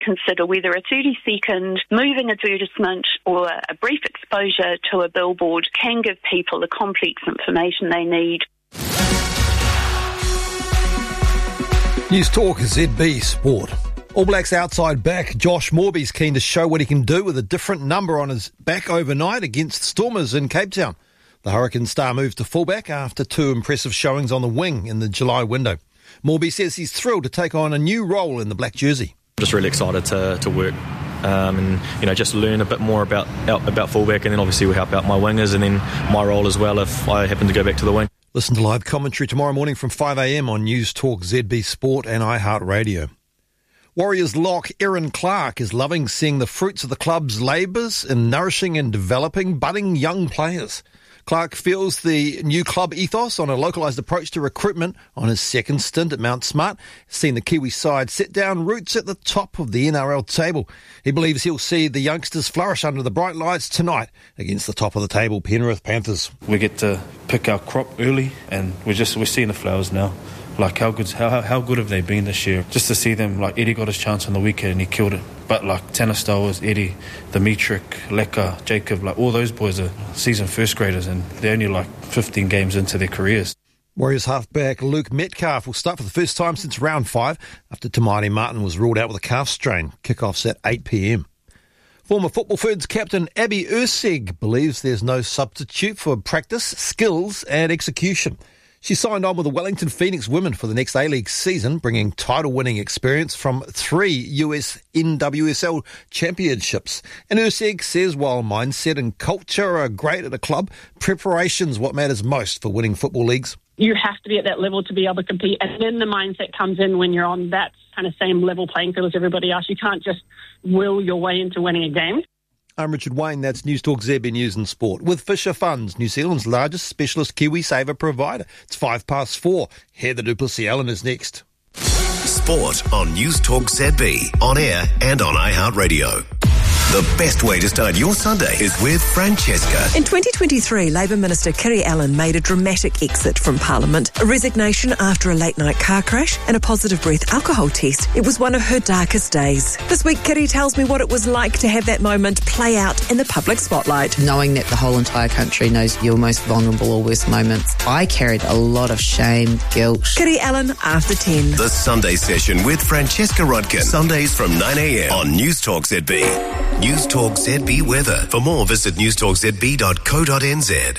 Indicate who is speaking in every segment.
Speaker 1: consider whether a 30-second moving advertisement or a brief exposure to a billboard can give people the complex information they need.
Speaker 2: News Talk ZB Sport. All Blacks outside back Josh Morby's keen to show what he can do with a different number on his back overnight against Stormers in Cape Town. The Hurricane star moved to fullback after 2 impressive showings on the wing in the July window. Morby says he's thrilled to take on a new role in the black jersey.
Speaker 3: Just really excited to work and just learn a bit more about fullback, and then obviously we'll help out my wingers and then my role as well if I happen to go back to the wing.
Speaker 2: Listen to live commentary tomorrow morning from 5 a.m. on News Talk ZB Sport and iHeartRadio. Warriors lock Erin Clark is loving seeing the fruits of the club's labours in nourishing and developing budding young players. Clark feels the new club ethos on a localised approach to recruitment on his second stint at Mount Smart has seen the Kiwi side set down roots at the top of the NRL table. He believes he'll see the youngsters flourish under the bright lights tonight against the top of the table Penrith Panthers.
Speaker 4: We get to pick our crop early and we're seeing the flowers now. Like how good have they been this year? Just to see them, like Eddie got his chance on the weekend and he killed it. But like Tanastowers, Eddie, Dimitrik, Leka, Jacob, like all those boys are seasoned first graders and they're only like 15 games into their careers.
Speaker 2: Warriors halfback Luke Metcalf will start for the first time since round 5 after Tamati Martin was ruled out with a calf strain. Kickoff's at 8 p.m. Former Football Ferns captain Abby Ursig believes there's no substitute for practice, skills and execution. She signed on with the Wellington Phoenix women for the next A-League season, bringing title-winning experience from 3 US NWSL championships. And Ursig says while mindset and culture are great at a club, preparation's what matters most for winning football leagues.
Speaker 5: You have to be at that level to be able to compete, and then the mindset comes in when you're on that kind of same level playing field as everybody else. You can't just will your way into winning a game.
Speaker 2: I'm Richard Wayne, that's News Talk ZB News and Sport. With Fisher Funds, New Zealand's largest specialist Kiwi saver provider. It's 4:05. Heather Duplessis-Allen is next.
Speaker 6: Sport on News Talk ZB, on air and on iHeartRadio. The best way to start your Sunday is with Francesca.
Speaker 7: In 2023, Labour Minister Kiri Allen made a dramatic exit from Parliament. A resignation after a late-night car crash and a positive breath alcohol test. It was one of her darkest days. This week, Kiri tells me what it was like to have that moment play out in the public spotlight.
Speaker 8: Knowing that the whole entire country knows your most vulnerable or worst moments, I carried a lot of shame, guilt.
Speaker 7: Kiri Allen, after 10.
Speaker 6: The Sunday Session with Francesca Rodkin. Sundays from 9 a.m. on News Talk ZB. News Talk ZB weather. For more, visit newstalkzb.co.nz.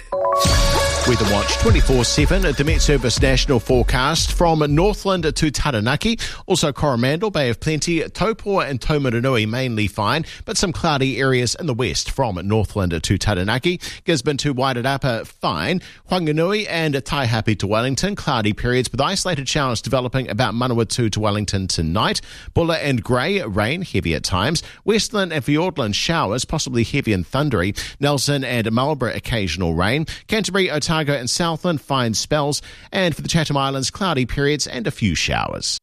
Speaker 9: Weather Watch 24/7 at the Met Service National Forecast from Northland to Taranaki. Also Coromandel, Bay of Plenty, Taupo and Taumarunui mainly fine, but some cloudy areas in the west from Northland to Taranaki. Gisborne to Wairarapa fine. Whanganui and Taihape to Wellington, cloudy periods with isolated showers developing about Manawatu to Wellington tonight. Bulla and Grey, rain heavy at times. Westland and Fiordland showers, possibly heavy and thundery. Nelson and Marlborough occasional rain. Canterbury, Otago and Southland fine spells, and for the Chatham Islands cloudy periods and a few showers.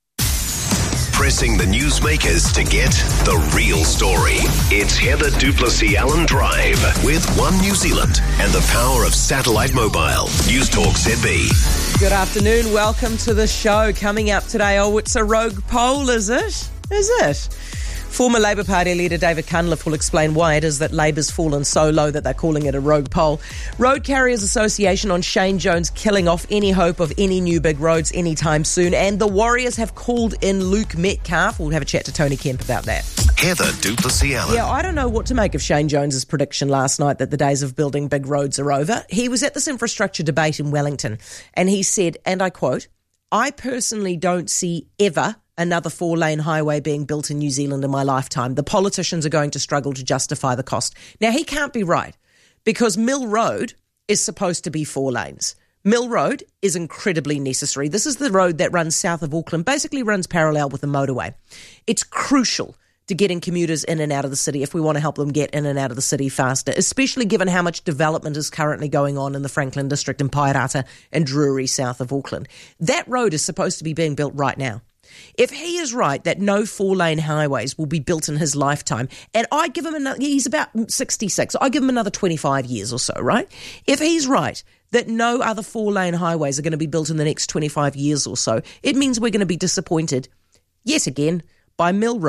Speaker 6: Pressing the newsmakers to get the real story. It's Heather Duplessis-Allen Drive with One New Zealand and the power of satellite mobile. News Talk ZB.
Speaker 10: Good afternoon, welcome to the show. Coming up today, it's a rogue poll, is it? Is it? Former Labour Party leader David Cunliffe will explain why it is that Labour's fallen so low that they're calling it a rogue poll. Road Carriers Association on Shane Jones killing off any hope of any new big roads anytime soon. And the Warriors have called in Luke Metcalf. We'll have a chat to Tony Kemp about that.
Speaker 6: Heather Duplessis-Allen.
Speaker 10: Yeah, I don't know what to make of Shane Jones's prediction last night that the days of building big roads are over. He was at this infrastructure debate in Wellington and he said, and I quote, "I personally don't see ever another 4-lane highway being built in New Zealand in my lifetime. The politicians are going to struggle to justify the cost." Now, he can't be right because Mill Road is supposed to be 4 lanes. Mill Road is incredibly necessary. This is the road that runs south of Auckland, basically runs parallel with the motorway. It's crucial to getting commuters in and out of the city if we want to help them get in and out of the city faster, especially given how much development is currently going on in the Franklin District in Pairata and Drury south of Auckland. That road is supposed to be being built right now. If he is right that no 4-lane highways will be built in his lifetime, and I give him another, he's about 66, I give him another 25 years or so, right? If he's right that no other 4-lane highways are going to be built in the next 25 years or so, it means we're going to be disappointed, yet again, by Mill Road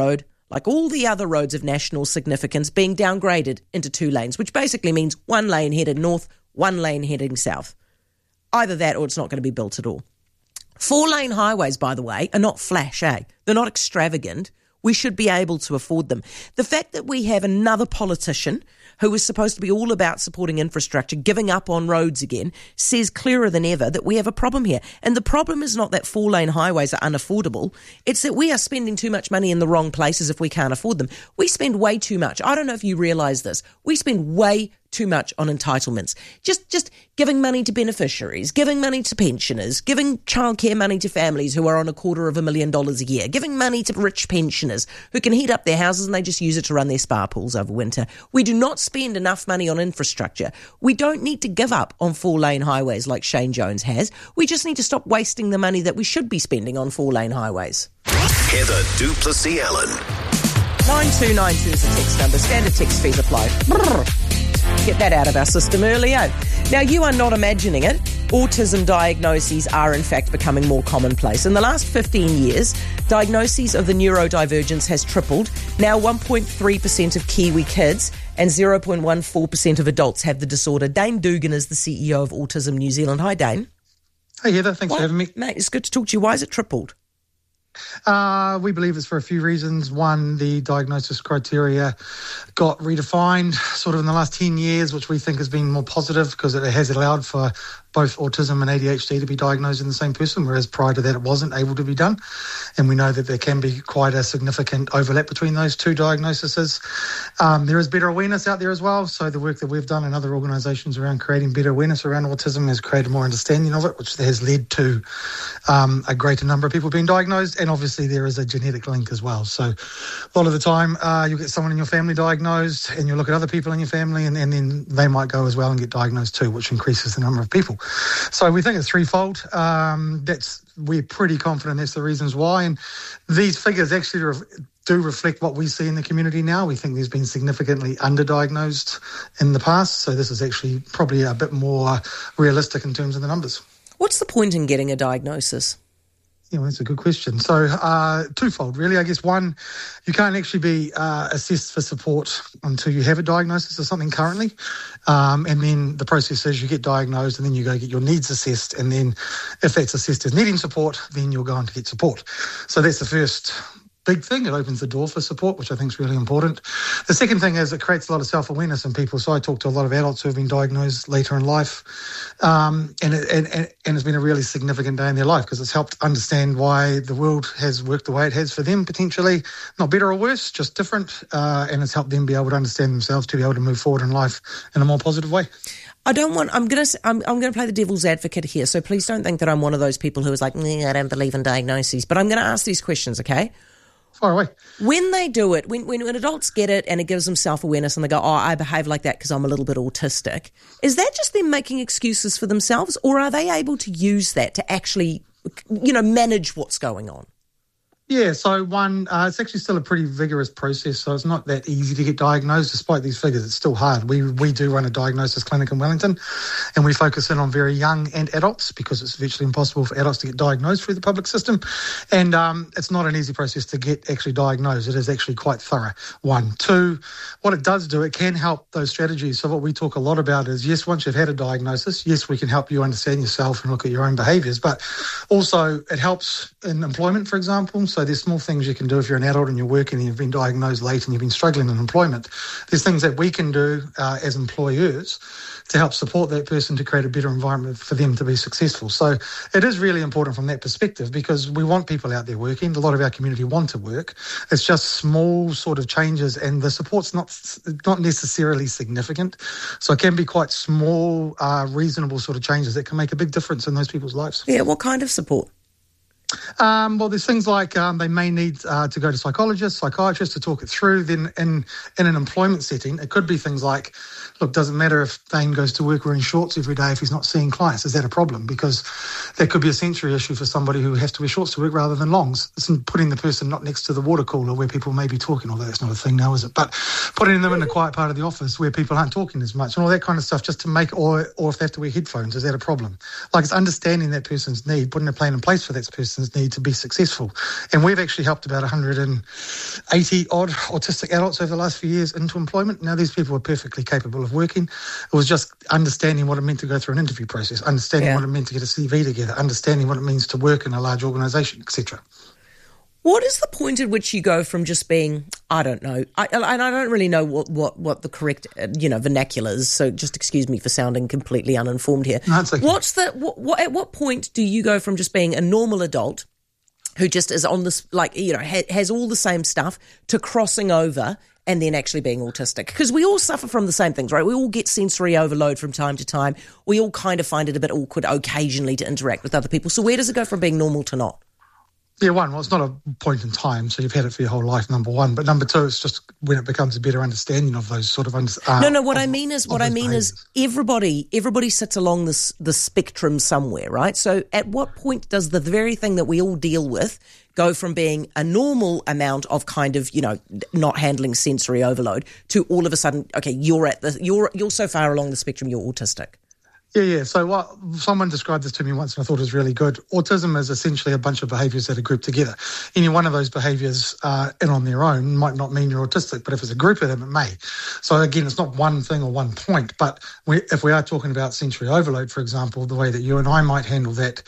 Speaker 10: like all the other roads of national significance, being downgraded into 2 lanes, which basically means 1 lane headed north, 1 lane heading south. Either that or it's not going to be built at all. 4-lane highways, by the way, are not flash, They're not extravagant. We should be able to afford them. The fact that we have another politician who is supposed to be all about supporting infrastructure, giving up on roads again, says clearer than ever that we have a problem here. And the problem is not that 4-lane highways are unaffordable. It's that we are spending too much money in the wrong places if we can't afford them. We spend way too much. I don't know if you realise this. We spend way too much on entitlements. Just giving money to beneficiaries, giving money to pensioners, giving childcare money to families who are on $250,000 a year, giving money to rich pensioners who can heat up their houses and they just use it to run their spa pools over winter. We do not spend enough money on infrastructure. We don't need to give up on 4-lane highways like Shane Jones has. We just need to stop wasting the money that we should be spending on 4-lane highways.
Speaker 6: Heather du Plessis-Allen.
Speaker 10: 9292 is the text number. Standard text fees apply. Get that out of our system early, Now, you are not imagining it. Autism diagnoses are, in fact, becoming more commonplace. In the last 15 years, diagnoses of the neurodivergence has tripled. Now, 1.3% of Kiwi kids and 0.14% of adults have the disorder. Dane Dugan is the CEO of Autism New Zealand. Hi, Dane.
Speaker 11: Hey, Heather. Thanks for having me.
Speaker 10: Mate, it's good to talk to you. Why is it tripled?
Speaker 11: We believe it's for a few reasons. One, the diagnosis criteria got redefined sort of in the last 10 years, which we think has been more positive because it has allowed for both autism and ADHD to be diagnosed in the same person, whereas prior to that it wasn't able to be done. And we know that there can be quite a significant overlap between those two diagnoses. There is better awareness out there as well. So the work that we've done in other organisations around creating better awareness around autism has created more understanding of it, which has led to a greater number of people being diagnosed. And obviously there is a genetic link as well. So a lot of the time you get someone in your family diagnosed and you look at other people in your family and then they might go as well and get diagnosed too, which increases the number of people. So we think it's threefold. We're pretty confident that's the reasons why. And these figures actually do reflect what we see in the community now. We think there's been significantly underdiagnosed in the past. So this is actually probably a bit more realistic in terms of the numbers.
Speaker 10: What's the point in getting a diagnosis?
Speaker 11: Yeah, well, that's a good question. So twofold, really. I guess one, you can't actually be assessed for support until you have a diagnosis of something currently. And then the process is you get diagnosed and then you go get your needs assessed. And then if that's assessed as needing support, then you'll go on to get support. So that's the first big thing. It opens the door for support, which I think is really important. The second thing is it creates a lot of self-awareness in people. So I talk to a lot of adults who have been diagnosed later in life, and it's been a really significant day in their life because it's helped understand why the world has worked the way it has for them, potentially not better or worse, just different, and it's helped them be able to understand themselves to be able to move forward in life in a more positive way.
Speaker 10: I'm going to play the devil's advocate here, so please don't think that I'm one of those people who is like, I don't believe in diagnoses, but I'm going to ask these questions, okay?
Speaker 11: Far away.
Speaker 10: When they do it, when adults get it and it gives them self-awareness and they go, I behave like that because I'm a little bit autistic, is that just them making excuses for themselves, or are they able to use that to actually, manage what's going on?
Speaker 11: Yeah, so one, it's actually still a pretty vigorous process, so it's not that easy to get diagnosed. Despite these figures, it's still hard. We do run a diagnosis clinic in Wellington, and we focus in on very young and adults because it's virtually impossible for adults to get diagnosed through the public system. And it's not an easy process to get actually diagnosed. It is actually quite thorough, one. Two, what it does do, it can help those strategies. So what we talk a lot about is, yes, once you've had a diagnosis, yes, we can help you understand yourself and look at your own behaviours, but also it helps in employment, for example. So there's small things you can do if you're an adult and you're working and you've been diagnosed late and you've been struggling in employment. There's things that we can do as employers to help support that person to create a better environment for them to be successful. So it is really important from that perspective because we want people out there working. A lot of our community want to work. It's just small sort of changes and the support's not necessarily significant. So it can be quite small, reasonable sort of changes that can make a big difference in those people's lives.
Speaker 10: Yeah, what kind of support?
Speaker 11: Well, there's things like they may need to go to psychologists, psychiatrists to talk it through. Then in an employment setting, it could be things like, look, doesn't matter if Dane goes to work wearing shorts every day if he's not seeing clients. Is that a problem? Because that could be a sensory issue for somebody who has to wear shorts to work rather than longs. It's putting the person not next to the water cooler where people may be talking, although that's not a thing now, is it? But putting them in a quiet part of the office where people aren't talking as much and all that kind of stuff just to or if they have to wear headphones, is that a problem? Like it's understanding that person's need, putting a plan in place for that persons need to be successful. And we've actually helped about 180 odd autistic adults over the last few years into employment. Now, these people are perfectly capable of working. It was just understanding what it meant to go through an interview process, understanding what it meant to get a CV together, understanding what it means to work in a large organisation, etc.
Speaker 10: What is the point at which you go from just being, I don't know, I don't really know what the correct, vernacular is, so just excuse me for sounding completely uninformed here.
Speaker 11: No, it's okay.
Speaker 10: At what point do you go from just being a normal adult who just is on this, has all the same stuff, to crossing over and then actually being autistic? Because we all suffer from the same things, right? We all get sensory overload from time to time. We all kind of find it a bit awkward occasionally to interact with other people. So where does it go from being normal to not?
Speaker 11: Yeah, well, it's not a point in time, so you've had it for your whole life, number one. But number two, it's just when it becomes a better understanding of those sort of
Speaker 10: What I mean is everybody sits along the spectrum somewhere, right? So at what point does the very thing that we all deal with go from being a normal amount of kind of, not handling sensory overload to all of a sudden, okay, you're so far along the spectrum, you're autistic?
Speaker 11: Yeah. So someone described this to me once and I thought it was really good. Autism is essentially a bunch of behaviours that are grouped together. Any one of those behaviours in on their own might not mean you're autistic, but if it's a group of them, it may. So again, it's not one thing or one point, but if we are talking about sensory overload, for example, the way that you and I might handle that,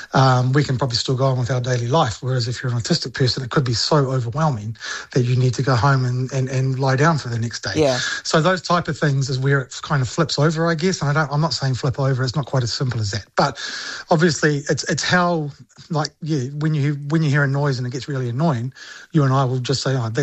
Speaker 11: we can probably still go on with our daily life. Whereas if you're an autistic person, it could be so overwhelming that you need to go home and lie down for the next day.
Speaker 10: Yeah.
Speaker 11: So those type of things is where it kind of flips over, I guess. And I'm not saying flip over, it's not quite as simple as that, but obviously it's how, when you hear a noise and it gets really annoying, you and I will just say, oh,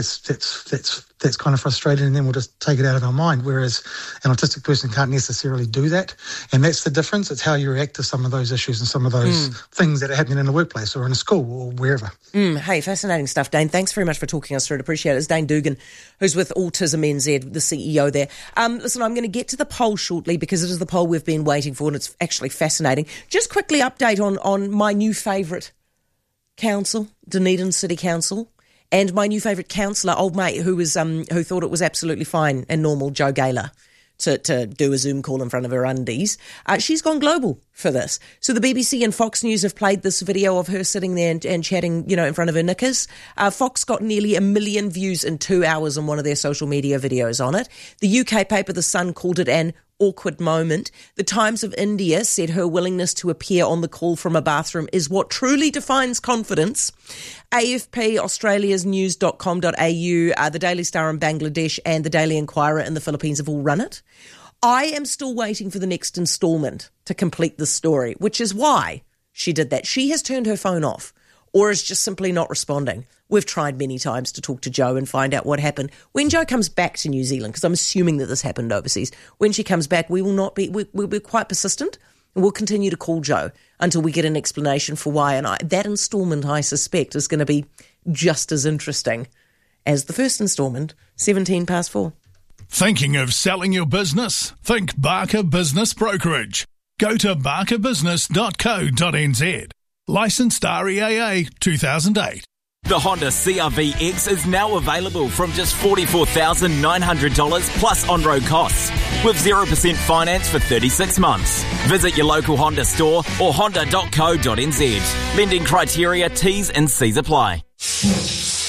Speaker 11: that's kind of frustrating, and then we'll just take it out of our mind, whereas an autistic person can't necessarily do that. And that's the difference. It's how you react to some of those issues and some of those things that are happening in the workplace or in a school or wherever.
Speaker 10: Hey, fascinating stuff, Dane. Thanks very much for talking us through it. Appreciate it. It's Dane Dugan, who's with Autism NZ, the CEO there. Listen, I'm going to get to the poll shortly because it is the poll we've been waiting for, and it's actually fascinating. Just quickly update on my new favourite council, Dunedin City Council. And my new favourite councillor, old mate, who thought it was absolutely fine and normal, Joe Gaylor, to do a Zoom call in front of her undies. She's gone global for this. So the BBC and Fox News have played this video of her sitting there and chatting, in front of her knickers. Fox got nearly 1 million views in 2 hours on one of their social media videos on it. The UK paper The Sun called it an awkward moment. The Times of India said her willingness to appear on the call from a bathroom is what truly defines confidence. AFP, Australia's news.com.au, the Daily Star in Bangladesh and the Daily Inquirer in the Philippines have all run it. I am still waiting for the next instalment to complete the story, which is why she did that. She has turned her phone off or is just simply not responding. We've tried many times to talk to Jo and find out what happened. When Jo comes back to New Zealand, because I'm assuming that this happened overseas, when she comes back, we'll be quite persistent, and we'll continue to call Jo until we get an explanation for why. And that instalment, I suspect, is going to be just as interesting as the first instalment, 4:17.
Speaker 12: Thinking of selling your business? Think Barker Business Brokerage. Go to barkerbusiness.co.nz. Licensed REAA 2008.
Speaker 13: The Honda CR-V X is now available from just $44,900 plus on-road costs with 0% finance for 36 months. Visit your local Honda store or honda.co.nz. Lending criteria, T's and C's apply.